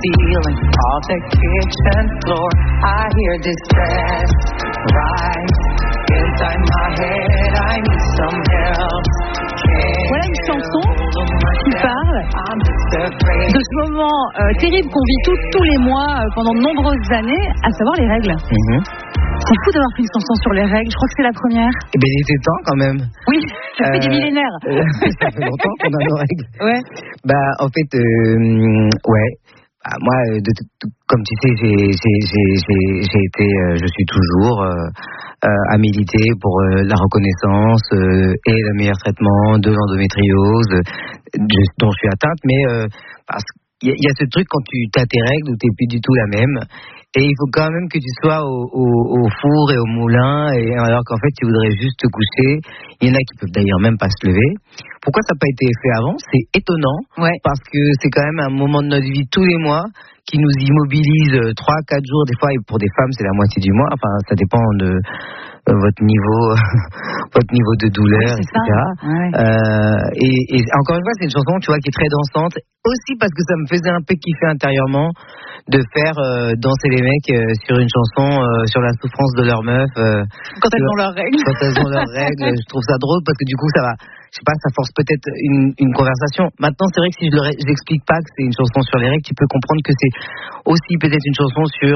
ceiling, off the kitchen floor. I hear distress rise inside my head. I need some help. Voilà une chanson qui parle de ce moment terrible qu'on vit tous les mois pendant de nombreuses années, à savoir les règles. C'est fou d'avoir fait une chanson sur les règles, je crois que c'est la première. Eh bien, il était temps quand même. Oui, ça fait des millénaires. Ça fait longtemps qu'on a nos règles. Ouais. Bah, en fait, ouais. Bah, moi, comme tu sais, j'ai été, je suis toujours à militer pour la reconnaissance et le meilleur traitement de l'endométriose dont je suis atteinte, mais parce qu'il y a ce truc quand tu as tes règles où tu n'es plus du tout la même. Et il faut quand même que tu sois au four et au moulin, et alors qu'en fait tu voudrais juste te coucher. Il y en a qui peuvent d'ailleurs même pas se lever. Pourquoi ça n'a pas été fait avant? C'est étonnant, parce que c'est quand même un moment de notre vie tous les mois qui nous immobilise 3-4 jours, des fois, et pour des femmes c'est la moitié du mois, enfin ça dépend de votre niveau de douleur, etc. Et encore une fois, c'est une chanson, tu vois, qui est très dansante, aussi parce que ça me faisait un peu kiffer intérieurement de faire danser les mecs sur une chanson sur la souffrance de leur meuf. Quand elles ont leurs règles. Quand elles ont leurs règles, je trouve ça drôle parce que du coup, ça va, je sais pas, ça force peut-être une conversation. Maintenant, c'est vrai que si je n'explique pas que c'est une chanson sur les règles, tu peux comprendre que c'est aussi peut-être une chanson sur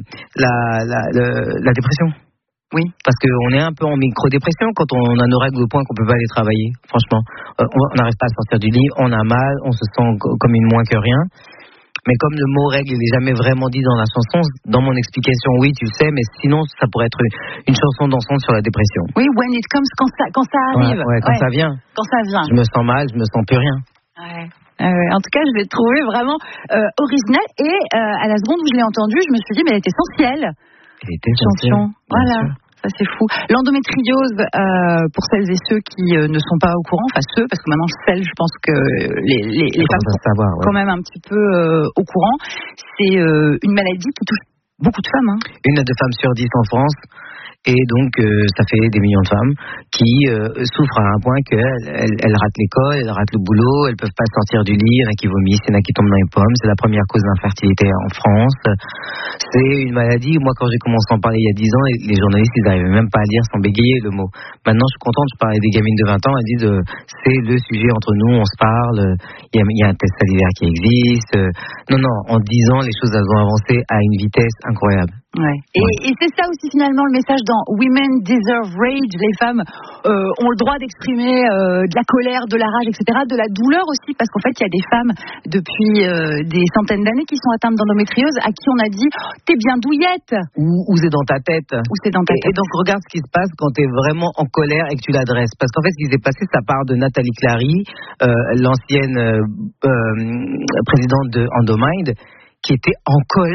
la dépression. Oui, parce qu'on est un peu en micro-dépression quand on a nos règles au point qu'on peut pas aller travailler. Franchement, on n'arrive pas à sortir du lit, on a mal, on se sent comme une moins que rien. Mais comme le mot règle, il n'est jamais vraiment dit dans la chanson, dans mon explication, oui, tu le sais, mais sinon, ça pourrait être une chanson dansante sur la dépression. Oui, when it comes, quand ça arrive. Quand ça vient. Quand ça vient. Je me sens mal, je me sens plus rien. En tout cas, je l'ai trouvé vraiment original. Et à la seconde où je l'ai entendu, je me suis dit, mais elle est essentielle. Elle est essentielle. Voilà. Ça, c'est fou. L'endométriose, pour celles et ceux qui ne sont pas au courant, enfin ceux, parce que maintenant celles, je pense que les femmes sont quand même un petit peu au courant, c'est une maladie qui touche beaucoup de femmes. Une à 2 femmes sur 10 en France. Et donc, ça fait des millions de femmes qui souffrent à un point qu'elles ratent l'école, elles ratent le boulot, elles peuvent pas sortir du lit, il y en a qui vomissent, il y en a qui tombent dans les pommes. C'est la première cause d'infertilité en France. C'est une maladie, moi quand j'ai commencé à en parler il y a 10 ans, les journalistes, ils n'arrivaient même pas à lire sans bégayer le mot. Maintenant, je suis contente, je parlais des gamines de 20 ans, elles disent c'est le sujet entre nous, on se parle, il y a un test salivaire qui existe. Non, en 10 ans, les choses elles ont avancé à une vitesse incroyable. Et c'est ça aussi finalement le message dans Women Deserve Rage. Les femmes ont le droit d'exprimer de la colère, de la rage, etc., de la douleur aussi, parce qu'en fait il y a des femmes depuis des centaines d'années qui sont atteintes d'endométriose à qui on a dit t'es bien douillette ou c'est dans ta tête. Et donc regarde ce qui se passe quand t'es vraiment en colère et que tu l'adresses, parce qu'en fait ce qui s'est passé, ça part de Nathalie Clary, l'ancienne présidente de Endomind, qui était en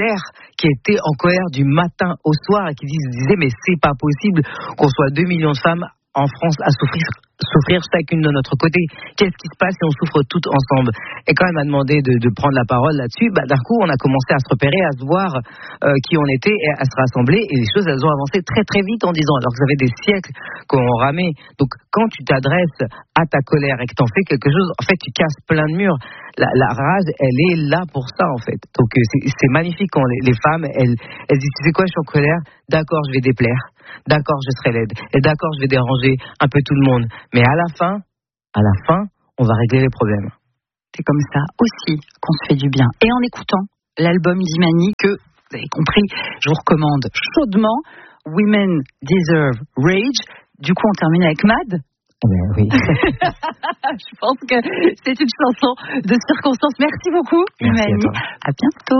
colère du matin au soir et qui disait mais c'est pas possible qu'on soit 2 millions de femmes en France à souffrir chacune de notre côté. Qu'est-ce qui se passe si on souffre toutes ensemble? Et quand elle m'a demandé de prendre la parole là-dessus, d'un coup on a commencé à se repérer, à se voir qui on était et à se rassembler, et les choses elles ont avancé très très vite en 10 ans, alors que ça fait des siècles qu'on ramait. Donc quand tu t'adresses à ta colère et que t'en fais quelque chose, en fait tu casses plein de murs. La rage, elle est là pour ça en fait. Donc c'est magnifique quand les femmes elles disent tu sais quoi, je suis en colère, d'accord je vais déplaire, d'accord je serai laide, et d'accord je vais déranger un peu tout le monde, mais à la fin on va régler les problèmes. C'est comme ça aussi qu'on se fait du bien. Et en écoutant l'album d'Imani, que vous avez compris, je vous recommande chaudement, Women Deserve Rage. Du coup on termine avec Mad. Oui. Je pense que c'est une chanson de circonstance. Merci beaucoup, Imani. À bientôt.